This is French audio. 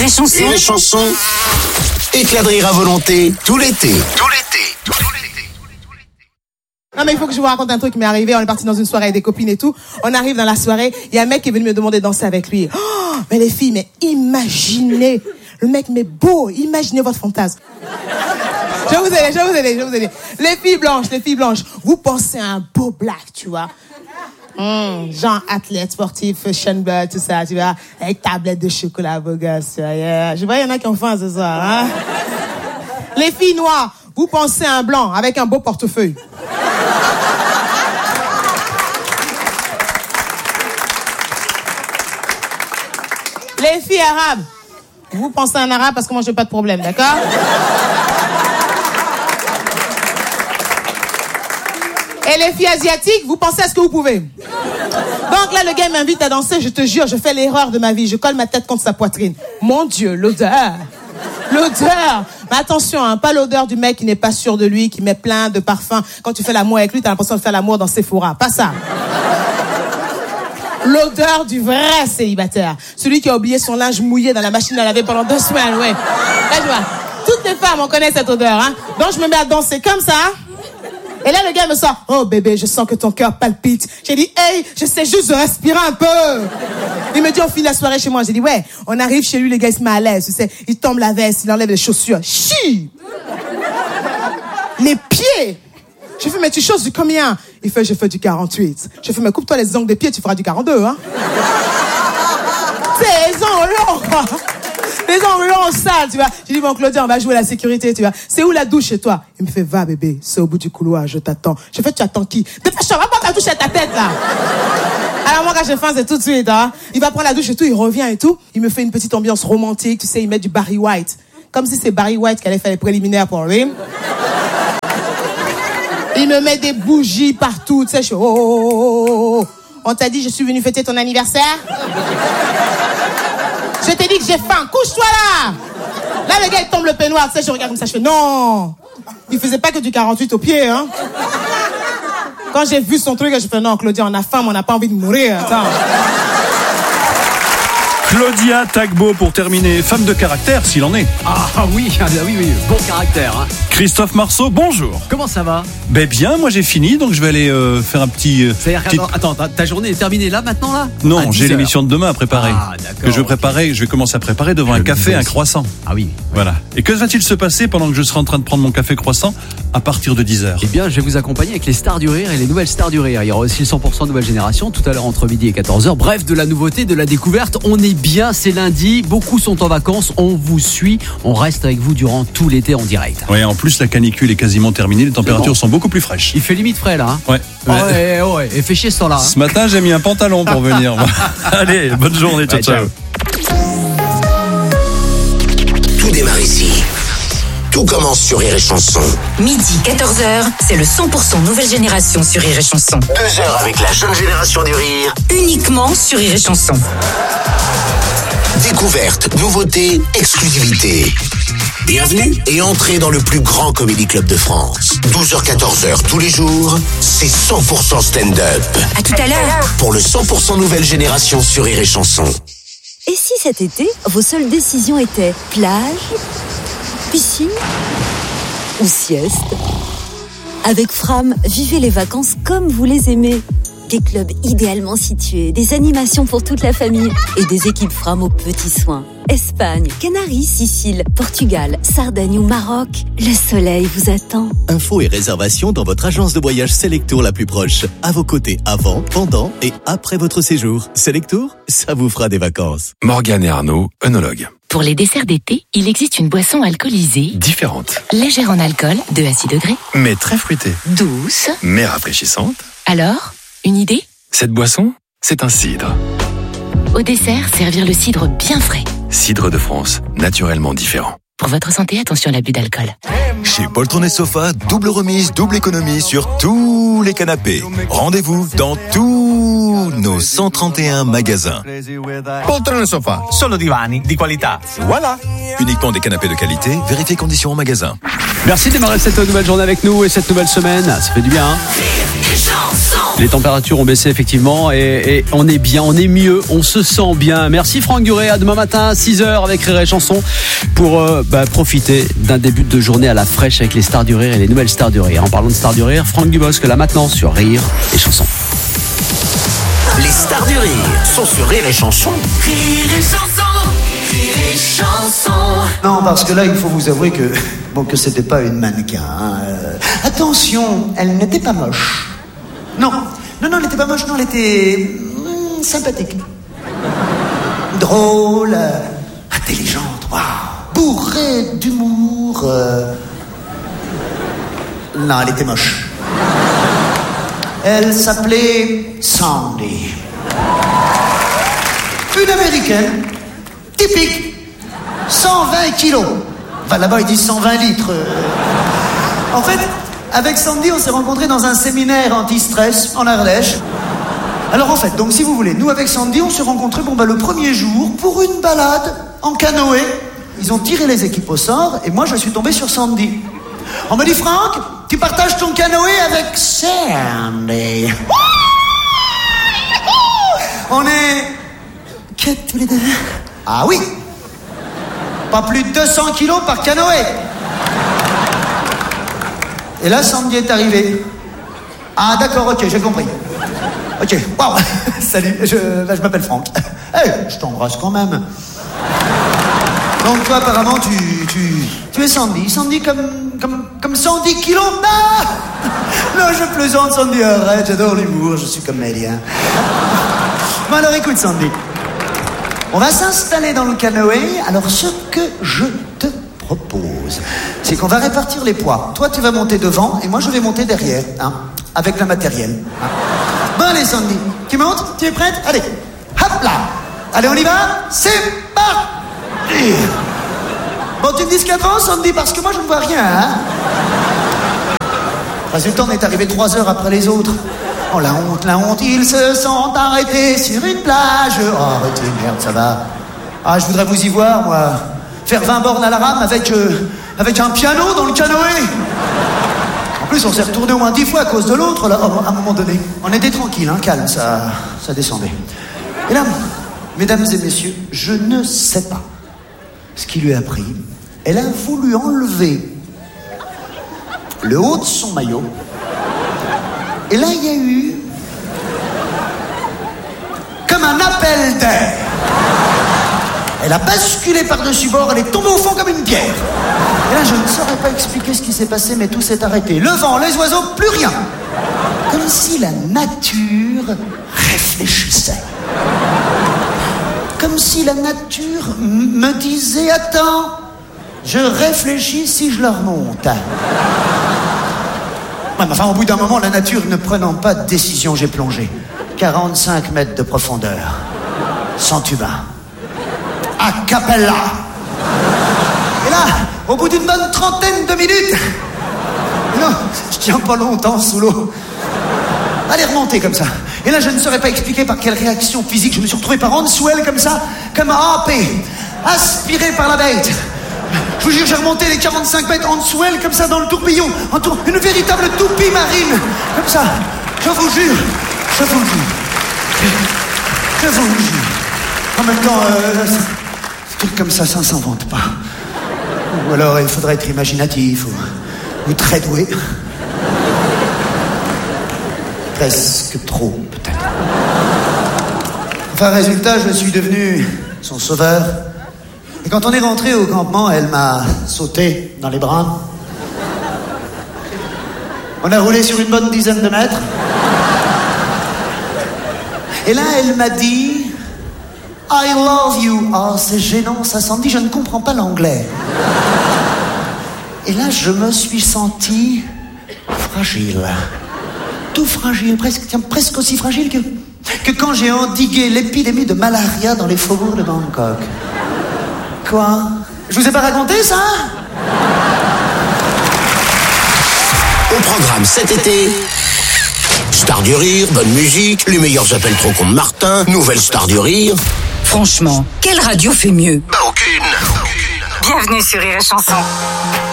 Rire et Chanson. Rire et Chanson. Éclat de rire à volonté, tout l'été. Non mais il faut que je vous raconte un truc qui m'est arrivé. On est parti dans une soirée avec des copines et tout. On arrive dans la soirée, il y a un mec qui est venu me demander de danser avec lui. Oh, mais les filles, mais imaginez. Le mec, mais beau, imaginez votre fantasme. Je vais vous aider. Les filles blanches, vous pensez à un beau black, tu vois. Genre athlète, sportif, fashion blood, tout ça, tu vois. Avec tablette de chocolat, beau gosse, tu vois. Yeah. Je vois, il y en a qui ont faim ce soir, hein. Les filles noires, vous pensez à un blanc avec un beau portefeuille. Les filles arabes, vous pensez à un arabe parce que moi, j'ai pas de problème, d'accord? Et les filles asiatiques, vous pensez à ce que vous pouvez. Donc là, le gars m'invite à danser, je te jure, je fais l'erreur de ma vie. Je colle ma tête contre sa poitrine. Mon Dieu, l'odeur. Mais attention, hein, pas l'odeur du mec qui n'est pas sûr de lui, qui met plein de parfums. Quand tu fais l'amour avec lui, t'as l'impression de faire l'amour dans Sephora. Pas ça. L'odeur du vrai célibataire. Celui qui a oublié son linge mouillé dans la machine à laver pendant 2 semaines, ouais. Là, je vois. Toutes les femmes, on connaît cette odeur, hein. Donc, je me mets à danser comme ça. Et là, le gars me sort. Oh, bébé, je sens que ton cœur palpite. J'ai dit, hey, j'essaie juste de respirer un peu. Il me dit, on finit la soirée chez moi. J'ai dit, ouais, on arrive chez lui, les gars, il se met à l'aise, tu sais. Il tombe la veste, il enlève les chaussures. Chi! Les pieds! Je fais, mais tu choses du combien? Il fait, je fais du 48. Je fais, mais coupe-toi les ongles des pieds, tu feras du 42, hein. C'est les ongles longs, quoi. Les ongles longs sales, tu vois. J'ai dit, bon, Claudia, on va jouer la sécurité, tu vois. C'est où la douche chez toi? Il me fait, va, bébé, c'est au bout du couloir, je t'attends. Je fais, tu attends qui? Dépêche-toi, va prendre la douche à ta tête, là. Alors moi, quand j'ai faim, c'est tout de suite, hein. Il va prendre la douche et tout, il revient et tout. Il me fait une petite ambiance romantique, tu sais, il met du Barry White. Comme si c'est Barry White qui allait faire les préliminaires pour lui. Il me met des bougies partout, tu sais, je suis, oh. On t'a dit, je suis venu fêter ton anniversaire? Je t'ai dit que j'ai faim, couche-toi là! Là, le gars, il tombe le peignoir, tu sais, je regarde comme ça, je fais, non! Il faisait pas que du 48 au pied, hein. Quand j'ai vu son truc, je fais, non, Claudia, on a faim, mais on n'a pas envie de mourir, attends. Claudia Tagbo pour terminer, femme de caractère s'il en est. Ah oui, bon caractère. Hein. Christophe Marceau, bonjour. Comment ça va? Ben bien, moi j'ai fini, donc je vais aller faire un petit... C'est-à-dire attends, ta journée est terminée là maintenant là? Non, j'ai l'émission de demain à préparer. Ah d'accord. Que je vais commencer à préparer devant un café, un croissant. Ah oui. Voilà. Et que va-t-il se passer pendant que je serai en train de prendre mon café croissant à partir de 10h? Eh bien, je vais vous accompagner avec les stars du rire et les nouvelles stars du rire. Il y aura aussi le 100% nouvelle génération tout à l'heure entre midi et 14h. Bref, de la nouveauté, de la découverte. On est bien, c'est lundi. Beaucoup sont en vacances. On vous suit. On reste avec vous durant tout l'été en direct. Ouais, en plus, la canicule est quasiment terminée. Les températures sont beaucoup plus fraîches. Il fait limite frais là. Hein. Ouais. Ouais. Et fait chier ce temps-là. Hein. Ce matin, j'ai mis un pantalon pour venir. Allez, bonne journée. Ciao. Tout démarre ici. Tout commence sur Rire et Chanson. Midi, 14h, c'est le 100% nouvelle génération sur Rire et Chanson. 2 heures avec la jeune génération du rire. Uniquement sur Rire et Chanson. Découverte, nouveauté, exclusivité. Bienvenue et entrez dans le plus grand comédie club de France. 12h-14h tous les jours, c'est 100% stand-up. À tout à l'heure. Pour le 100% nouvelle génération sur Rire et Chanson. Et si cet été, vos seules décisions étaient plage, piscine ou sieste? Avec Fram, vivez les vacances comme vous les aimez. Des clubs idéalement situés, des animations pour toute la famille et des équipes Fram aux petits soins. Espagne, Canaries, Sicile, Portugal, Sardaigne ou Maroc, le soleil vous attend. Infos et réservations dans votre agence de voyage Selectour la plus proche. À vos côtés avant, pendant et après votre séjour. Selectour, ça vous fera des vacances. Morgane et Arnaud, œnologues. Pour les desserts d'été, il existe une boisson alcoolisée. Différente. Légère en alcool, 2 à 6 degrés. Mais très fruitée. Douce. Mais rafraîchissante. Alors, une idée? Cette boisson, c'est un cidre. Au dessert, servir le cidre bien frais. Cidre de France, naturellement différent. Pour votre santé, attention à l'abus d'alcool. Chez Poltron et Sofa, double remise, double économie sur tous les canapés. Rendez-vous dans tous nos 131 magasins. Poltron et Sofa, solo divani di qualità. Voilà. Uniquement des canapés de qualité, vérifiez conditions en magasin. Merci de démarrer cette nouvelle journée avec nous et cette nouvelle semaine. Ça fait du bien. Hein. Les températures ont baissé effectivement et on est bien, on est mieux, on se sent bien. Merci Franck Duré, à demain matin à 6h avec Rire et Chanson pour profiter d'un début de journée à la fraîche avec les stars du rire et les nouvelles stars du rire. En parlant de stars du rire, Franck Dubosc là maintenant sur Rire et Chanson. Les stars du rire sont sur Rire et Chanson. Rire et Chanson, Rire et Chanson. Non, parce que là, il faut vous avouer que c'était pas une mannequin. Attention, elle n'était pas moche. Non, elle n'était pas moche, non, elle était sympathique. Drôle, intelligente, waouh, bourrée d'humour. Non, elle était moche. Elle s'appelait Sandy. Une américaine, typique, 120 kilos. Enfin, là-bas, ils disent 120 litres. En fait, avec Sandy, on s'est rencontrés dans un séminaire anti-stress en Ardèche. Alors en fait, donc si vous voulez, nous avec Sandy, on s'est rencontrés le premier jour pour une balade en canoë. Ils ont tiré les équipes au sort et moi je suis tombé sur Sandy. On me dit, Franck, tu partages ton canoë avec Sandy. On est... Qu'est-ce tous les deux? Ah oui. Pas plus de 200 kilos par canoë. Et là, Sandy est arrivée. Ah d'accord, ok, j'ai compris. Ok, waouh. Salut, je m'appelle Franck. Hey, je t'embrasse quand même. Donc toi, apparemment, tu es Sandy. Sandy comme 110 kilos. Ah non, je plaisante, Sandy, arrête, j'adore l'humour, je suis comédien. Bon alors écoute, Sandy. On va s'installer dans le canoë. Alors ce que je te propose, c'est qu'on va répartir les poids. Toi, tu vas monter devant et moi, je vais monter derrière, hein, avec le matériel. Hein. Bon, allez, Sandy, tu montes? Tu es prête? Allez, hop là. Allez, on y va? C'est parti. Bon, tu me dis ce qu'il y a devant, Sandy, parce que moi, je ne vois rien, hein. Résultat, on est arrivé 3 heures après les autres. Oh, la honte, ils se sont arrêtés sur une plage. Oh, arrêtez, merde, ça va. Ah, je voudrais vous y voir, moi. Faire 20 bornes à la rame avec un piano dans le canoë. En plus, on s'est retourné au moins 10 fois à cause de l'autre, là, à un moment donné. On était tranquille, hein, calme, ça descendait. Et là, mesdames et messieurs, je ne sais pas ce qui lui a pris. Elle a voulu enlever le haut de son maillot. Et là, il y a eu comme un appel d'air. Elle a basculé par-dessus bord, elle est tombée au fond comme une pierre. Et là, je ne saurais pas expliquer ce qui s'est passé, mais tout s'est arrêté. Le vent, les oiseaux, plus rien. Comme si la nature réfléchissait. Comme si la nature me disait, attends, je réfléchis si je la remonte. Ouais, mais enfin, au bout d'un moment, la nature ne prenant pas de décision, j'ai plongé. 45 mètres de profondeur. Sans tuba. A cappella. Et là, au bout d'une bonne trentaine de minutes... Non, je tiens pas longtemps sous l'eau. Allez, remonter comme ça. Et là, je ne saurais pas expliquer par quelle réaction physique je me suis retrouvé par en dessous elle, comme ça, comme happé, aspiré par la bête. Je vous jure, j'ai remonté les 45 mètres en dessous elle, comme ça, dans le tourbillon. Une véritable toupie marine. Comme ça. Je vous jure. Je vous jure. Je vous jure. En même temps, un truc comme ça s'invente pas. Ou alors, il faudrait être imaginatif ou très doué. Presque trop, peut-être. Enfin, résultat, je suis devenu son sauveur. Et quand on est rentré au campement, elle m'a sauté dans les bras. On a roulé sur une bonne dizaine de mètres. Et là, elle m'a dit « I love you ». Oh, c'est gênant, ça s'en dit, je ne comprends pas l'anglais. Et là, je me suis senti fragile. Tout fragile, presque aussi fragile que quand j'ai endigué l'épidémie de malaria dans les faubourgs de Bangkok. Quoi? Je vous ai pas raconté ça? Au programme cet été, Star du Rire, bonne musique, les meilleurs appels trop cons de Martin, nouvelle Star du Rire. Franchement, quelle radio fait mieux? Aucune. Bienvenue sur Rire et Chanson.